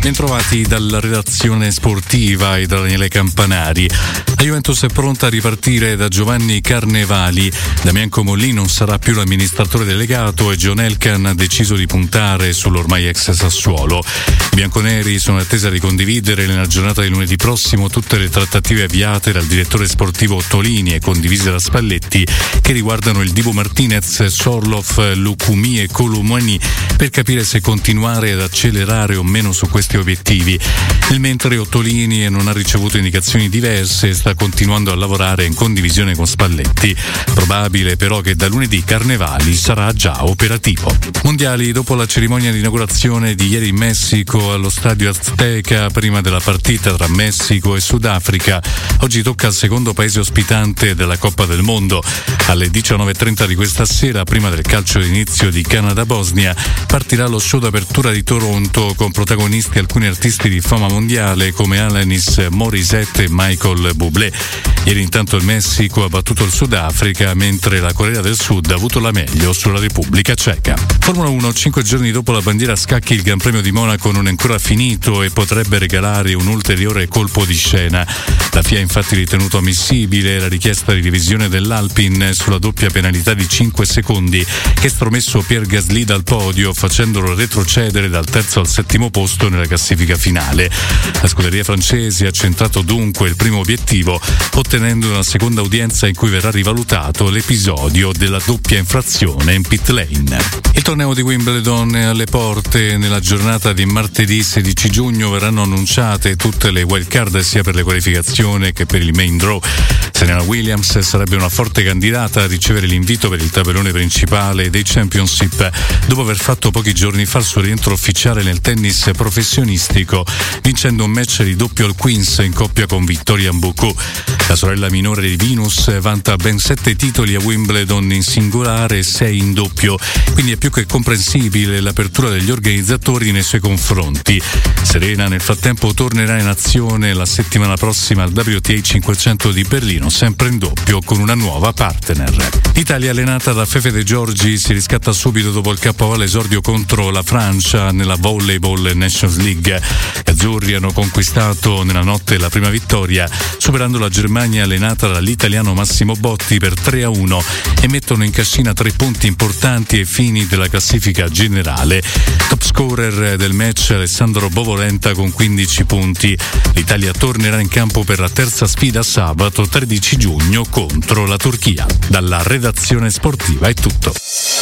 Bentrovati dalla redazione sportiva e da Daniele Campanari. La Juventus è pronta a ripartire da Giovanni Carnevali. Damian Comolli non sarà più l'amministratore delegato e John Elkann ha deciso di puntare sull'ormai ex Sassuolo. I bianconeri sono in attesa di condividere nella giornata di lunedì prossimo tutte le trattative avviate dal direttore sportivo Ottolini e condivise da Spalletti, che riguardano il Dibu Martinez, Sorloth, Lucumi e Colomani, per capire se continuare ad accelerare o meno su questi obiettivi. Mentre Ottolini non ha ricevuto indicazioni diverse e sta continuando a lavorare in condivisione con Spalletti. Probabile però che da lunedì Carnevali sarà già operativo. Mondiali dopo la cerimonia di inaugurazione di ieri in Messico allo stadio Azteca, prima della partita tra Messico e Sudafrica. Oggi tocca al secondo paese ospitante della Coppa del Mondo. Alle 19:30 di questa sera, prima del calcio d'inizio di Canada-Bosnia, partirà lo show d'apertura di Toronto con protagonisti alcuni artisti di fama mondiale come Alanis Morissette e Michael Bublé. Ieri intanto il Messico ha battuto il Sudafrica, mentre la Corea del Sud ha avuto la meglio sulla Repubblica Ceca. Formula 1, 5 giorni dopo la bandiera a scacchi il Gran Premio di Monaco non è ancora finito e potrebbe regalare un ulteriore colpo di scena. La FIA ha infatti ritenuto ammissibile la richiesta di revisione dell'Alpine sulla doppia penalità di 5 secondi che ha stromesso Pierre Gasly dal podio, facendolo retrocedere dal terzo al settimo posto nella classifica finale. La scuderia francese ha centrato dunque il primo obiettivo, ottenendo una seconda udienza in cui verrà rivalutato l'episodio della doppia infrazione in pit lane. Il torneo di Wimbledon è alle porte. Nella giornata di martedì 16 giugno verranno annunciate tutte le wild card sia per le qualificazioni che per il main draw. Serena Williams sarebbe una forte candidata a ricevere l'invito per il tabellone principale dei Championship dopo aver fatto pochi giorni fa il suo rientro ufficiale nel tennis professionistico, vincendo un match di doppio al Queens in coppia con Victoria Mboko. La sorella minore di Venus vanta ben 7 titoli a Wimbledon in singolare e 6 in doppio, quindi è più che comprensibile l'apertura degli organizzatori nei suoi confronti. Serena nel frattempo tornerà in azione la settimana prossima al WTA 500 di Berlino, sempre in doppio con una nuova partner. L'Italia, allenata da Fefe De Giorgi, si riscatta subito dopo il KO all'esordio contro la Francia nella Volleyball Nations League. Gli azzurri hanno conquistato nella notte la prima vittoria, superando la Germania allenata dall'italiano Massimo Botti per 3-1 e mettono in cascina 3 punti importanti ai fini della classifica generale. Top scorer del match Alessandro Bovolenta con 15 punti. L'Italia tornerà in campo per la terza sfida sabato 13 giugno contro la Turchia. Dalla redazione sportiva è tutto.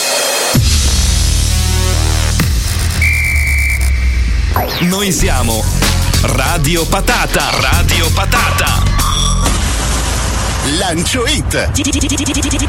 Noi siamo Radio Patata. Radio Patata. Lancio Hit.